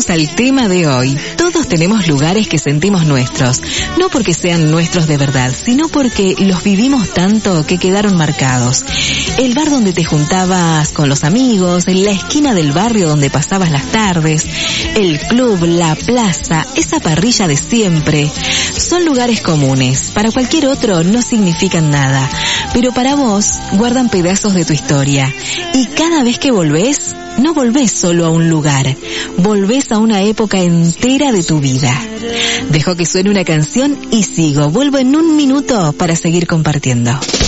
Vamos al tema de hoy. Todos tenemos lugares que sentimos nuestros, no porque sean nuestros de verdad, sino porque los vivimos tanto que quedaron marcados. El bar donde te juntabas con los amigos, la esquina del barrio donde pasabas las tardes, el club, la plaza, esa parrilla de siempre. Son lugares comunes. Para cualquier otro no significan nada, pero para vos guardan pedazos de tu historia. Y cada vez que volvés, no volvés solo a un lugar, volvés a una época entera de tu vida. Dejo que suene una canción y sigo. Vuelvo en un minuto para seguir compartiendo.